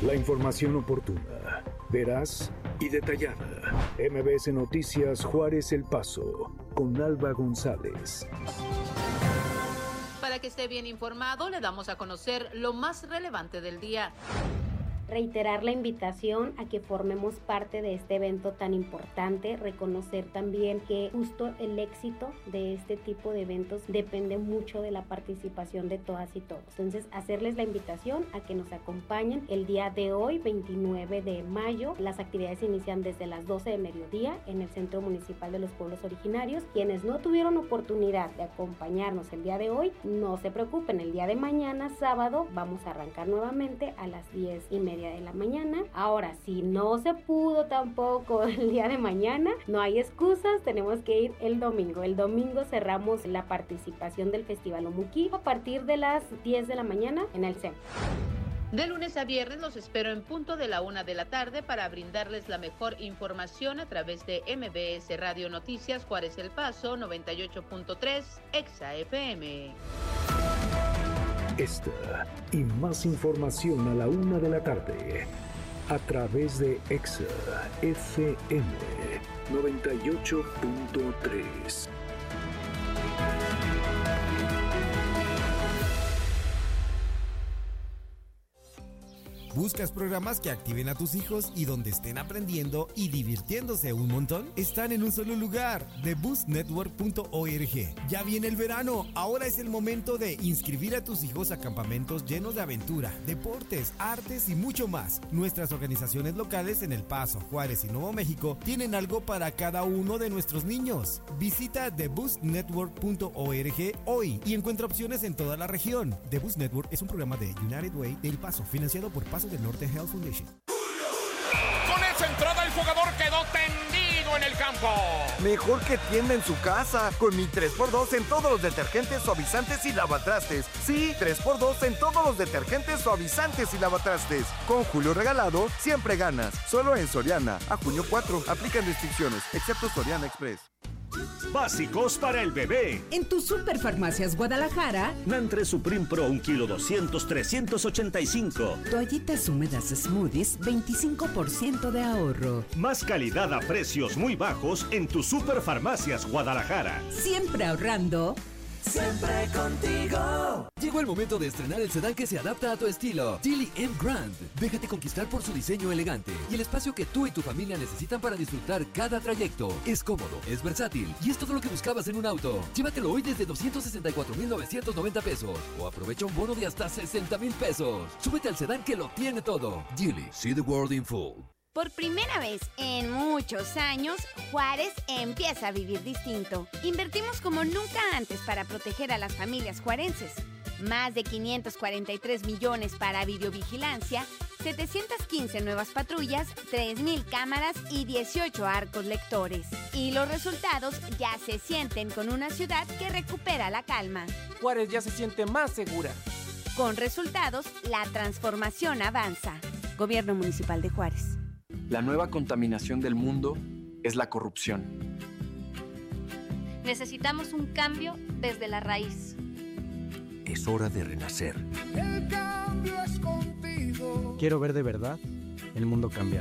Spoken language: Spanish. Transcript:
La información oportuna, veraz y detallada. MBS Noticias Juárez El Paso, con Alba González. Para que esté bien informado, le damos a conocer lo más relevante del día. Reiterar la invitación a que formemos parte de este evento tan importante, reconocer también que justo el éxito de este tipo de eventos depende mucho de la participación de todas y todos. Entonces, hacerles la invitación a que nos acompañen el día de hoy, 29 de mayo. Las actividades inician desde las 12 de mediodía en el Centro Municipal de los Pueblos Originarios. Quienes no tuvieron oportunidad de acompañarnos el día de hoy, no se preocupen, el día de mañana, sábado, vamos a arrancar nuevamente a las 10:30 de la mañana. Ahora, si no se pudo tampoco el día de mañana, no hay excusas, tenemos que ir el domingo. El domingo cerramos la participación del Festival Omuquí a partir de las 10 de la mañana en el centro. De lunes a viernes los espero en punto de la 1 de la tarde para brindarles la mejor información a través de MBS Radio Noticias Juárez El Paso 98.3 Exa FM. Esta y más información a la 1 de la tarde a través de Exa FM 98.3. ¿Buscas programas que activen a tus hijos y donde estén aprendiendo y divirtiéndose un montón? Están en un solo lugar, TheBoostNetwork.org. Ya viene el verano, ahora es el momento de inscribir a tus hijos a campamentos llenos de aventura, deportes, artes y mucho más. Nuestras organizaciones locales en El Paso, Juárez y Nuevo México tienen algo para cada uno de nuestros niños. Visita TheBoostNetwork.org hoy y encuentra opciones en toda la región. The Boost Network es un programa de United Way de El Paso, financiado por Paso del Norte Health Foundation. Con esa entrada el jugador quedó tendido en el campo. Mejor que tienda en su casa, con mi 3x2 en todos los detergentes, suavizantes y lavatrastes. Sí, 3x2 en todos los detergentes, suavizantes y lavatrastes. Con Julio regalado, siempre ganas. Solo en Soriana. A junio 4. Aplican restricciones, excepto Soriana Express. Básicos para el bebé. En tu Superfarmacias Guadalajara, Nantre Supreme Pro 1 kilo 200, 385. Toallitas húmedas Smoothies, 25% de ahorro. Más calidad a precios muy bajos en tu Superfarmacias Guadalajara. Siempre ahorrando. Siempre contigo. Llegó el momento de estrenar el sedán que se adapta a tu estilo. Geely M Grand. Déjate conquistar por su diseño elegante y el espacio que tú y tu familia necesitan para disfrutar cada trayecto. Es cómodo, es versátil y es todo lo que buscabas en un auto. Llévatelo hoy desde 264,990 pesos o aprovecha un bono de hasta 60,000 pesos. Súbete al sedán que lo tiene todo. Geely, see the world in full. Por primera vez en muchos años, Juárez empieza a vivir distinto. Invertimos como nunca antes para proteger a las familias juarenses. Más de 543 millones para videovigilancia, 715 nuevas patrullas, 3,000 cámaras y 18 arcos lectores. Y los resultados ya se sienten con una ciudad que recupera la calma. Juárez ya se siente más segura. Con resultados, la transformación avanza. Gobierno Municipal de Juárez. La nueva contaminación del mundo es la corrupción. Necesitamos un cambio desde la raíz. Es hora de renacer. El cambio es contigo. Quiero ver de verdad el mundo cambiar.